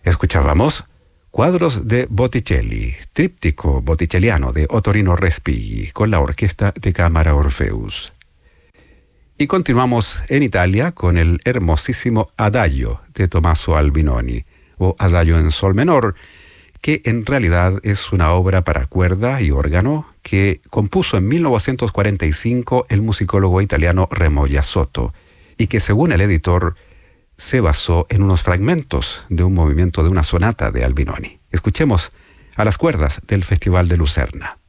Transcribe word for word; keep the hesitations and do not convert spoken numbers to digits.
Escuchábamos cuadros de Botticelli, tríptico botticelliano de Ottorino Respighi, con la orquesta de cámara Orpheus. Y continuamos en Italia con el hermosísimo Adagio de Tommaso Albinoni, o Adagio en sol menor, que en realidad es una obra para cuerda y órgano que compuso en mil novecientos cuarenta y cinco el musicólogo italiano Remo Giassotto, y que según el editor se basó en unos fragmentos de un movimiento de una sonata de Albinoni. Escuchemos a las cuerdas del Festival de Lucerna.